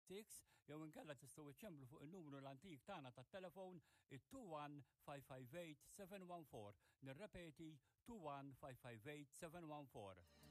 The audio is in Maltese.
6 jew inkella tistgħu iċċemplu fuq in-numru l-antik tagħna tat-telefon it-21 558 714. Nirrepeti 21 558 714.